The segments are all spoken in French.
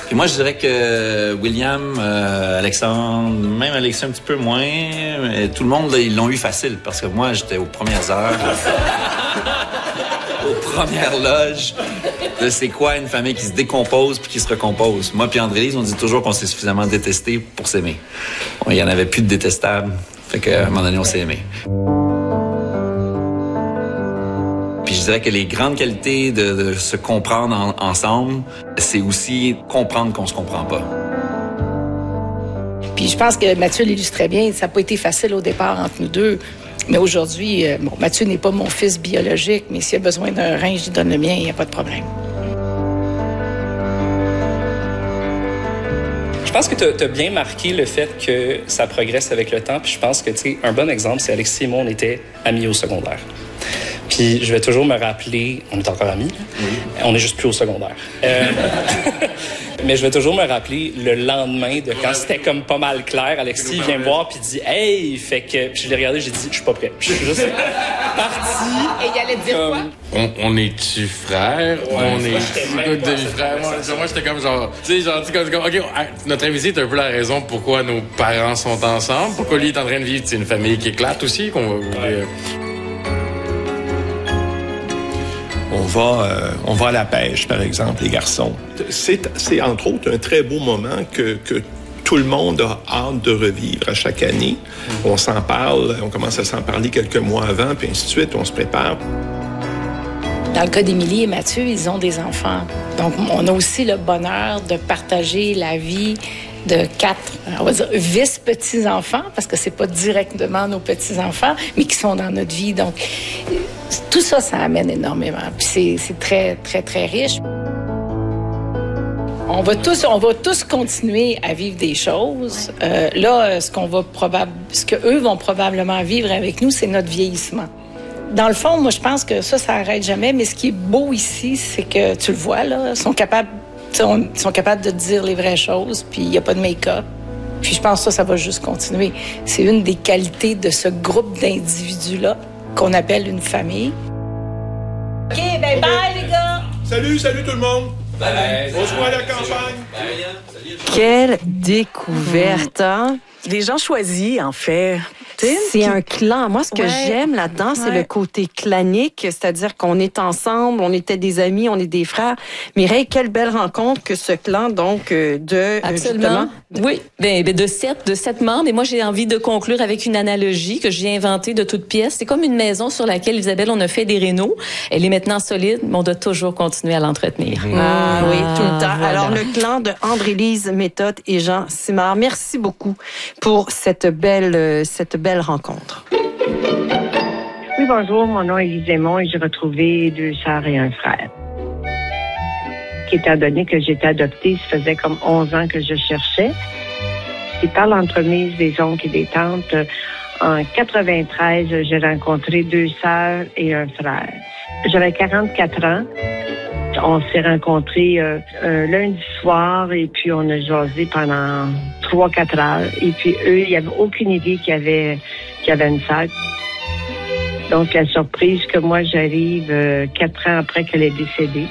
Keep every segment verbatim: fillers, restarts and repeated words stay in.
Puis moi, je dirais que William, euh, Alexandre, même Alexis un petit peu moins, mais tout le monde, là, ils l'ont eu facile parce que moi, j'étais aux premières heures, aux premières loges. Là, c'est quoi une famille qui se décompose puis qui se recompose? Moi puis André-Lise, on dit toujours qu'on s'est suffisamment détesté pour s'aimer. Il y en avait plus de détestables. Fait qu'à un moment donné, on s'est aimé. Puis je dirais que les grandes qualités de, de se comprendre en, ensemble, c'est aussi comprendre qu'on se comprend pas. Puis je pense que Mathieu l'illustrait bien. Ça n'a pas été facile au départ entre nous deux. Mais aujourd'hui, euh, bon, Mathieu n'est pas mon fils biologique, mais s'il a besoin d'un rein, je lui donne le mien, il n'y a pas de problème. Je pense que tu as bien marqué le fait que ça progresse avec le temps. Puis je pense que, tu sais, un bon exemple, c'est Alexis et moi, on était amis au secondaire. Puis je vais toujours me rappeler, on est encore amis, oui. On est juste plus au secondaire. Euh, mais je vais toujours me rappeler le lendemain de quand c'était comme pas mal clair. Alexis vient me voir puis dit « Hey! » Fait que puis je l'ai regardé, j'ai dit « Je suis pas prêt. » Je suis juste parti. Et il allait dire comme... quoi? On, on est-tu frères? Ouais, on est demi-frères? Moi, moi j'étais comme genre... Tu sais, genre, comme, comme, OK, notre invité est un peu la raison pourquoi nos parents sont ensemble, pourquoi lui est en train de vivre une famille qui éclate aussi, qu'on va... Ouais. On va, euh, on va à la pêche, par exemple, les garçons. C'est, c'est entre autres un très beau moment que, que tout le monde a hâte de revivre à chaque année. On s'en parle, on commence à s'en parler quelques mois avant, puis ainsi de suite, on se prépare. Dans le cas d'Émilie et Mathieu, ils ont des enfants. Donc, on a aussi le bonheur de partager la vie de quatre, on va dire, vice-petits-enfants, parce que c'est pas directement nos petits-enfants, mais qui sont dans notre vie. Donc, tout ça, ça amène énormément. Puis c'est, c'est très, très, très riche. On va tous, on va tous continuer à vivre des choses. Euh, là, ce qu'on va probable, ce que eux vont probablement vivre avec nous, c'est notre vieillissement. Dans le fond, moi, je pense que ça, ça arrête jamais. Mais ce qui est beau ici, c'est que tu le vois là, ils sont capables, ils sont capables de dire les vraies choses. Puis il y a pas de make-up. Puis je pense que ça, ça va juste continuer. C'est une des qualités de ce groupe d'individus-là qu'on appelle une famille. OK, ben bye, les gars! Salut, salut tout le monde! Bye bye! On se voit à la campagne! Quelle découverte, hein? Les gens choisis, en fait. C'est un clan. Moi, ce que ouais. j'aime là-dedans, c'est ouais. le côté clanique, c'est-à-dire qu'on est ensemble, on était des amis, on est des frères. Mireille, quelle belle rencontre que ce clan, donc, de... Absolument. De... Oui, ben, ben de sept, de sept membres. Et moi, j'ai envie de conclure avec une analogie que j'ai inventée de toutes pièces. C'est comme une maison sur laquelle, Isabelle, on a fait des rénaux. Elle est maintenant solide, mais on doit toujours continuer à l'entretenir. Mmh. Ah, ah oui, tout le temps. Voilà. Alors, le clan de André-Lise Méthode et Jean Simard, merci beaucoup pour cette belle, cette belle rencontre. Oui, bonjour, mon nom est Lise Aymon et j'ai retrouvé deux sœurs et un frère. Étant donné que j'étais adoptée, ça faisait comme onze ans que je cherchais. Et par l'entremise des oncles et des tantes, en quatre-vingt-treize, j'ai rencontré deux sœurs et un frère. J'avais quarante-quatre ans. On s'est rencontrés euh, un lundi soir et puis on a jasé pendant trois quatre heures. Et puis eux, il n'y avait aucune idée qu'il y avait, qu'il y avait une sœur. Donc la surprise que moi j'arrive euh, quatre ans après qu'elle est décédée,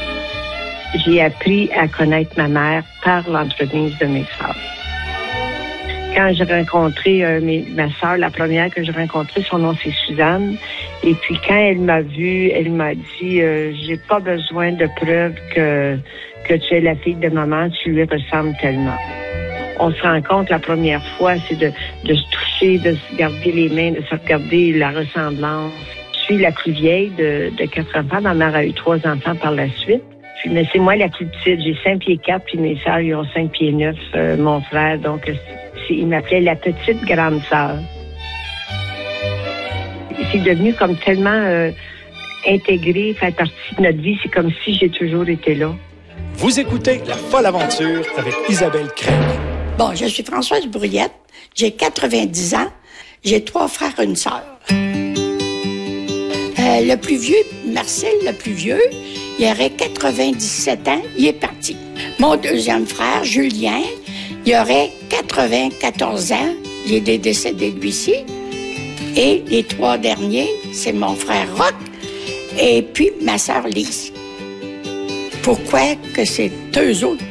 j'ai appris à connaître ma mère par l'entremise de mes sœurs. Quand j'ai rencontré euh, mes, ma sœur, la première que j'ai rencontrée, son nom c'est Suzanne. Et puis quand elle m'a vue, elle m'a dit euh, « J'ai pas besoin de preuves que, que tu es la fille de maman, tu lui ressembles tellement. » On se rencontre la première fois, c'est de, de se toucher, de se garder les mains, de se regarder la ressemblance. Je suis la plus vieille de, de quatre enfants. Ma mère a eu trois enfants par la suite. Puis, mais c'est moi la plus petite. J'ai cinq pieds quatre, puis mes sœurs, ils ont cinq pieds neuf, euh, mon frère. Donc, c'est, il m'appelait la petite grande sœur. C'est devenu comme tellement euh, intégré, fait partie de notre vie. C'est comme si j'ai toujours été là. Vous écoutez La Folle Aventure avec Isabelle Craig. Bon, je suis Françoise Brouillette. J'ai quatre-vingt-dix ans. J'ai trois frères et une sœur. Euh, le plus vieux, Marcel, le plus vieux, il aurait quatre-vingt-dix-sept ans. Il est parti. Mon deuxième frère, Julien, il aurait quatre-vingt-quatorze ans. Il est décédé, lui-ci. Et les trois derniers, c'est mon frère Roch et puis ma sœur Lise. Pourquoi que c'est eux autres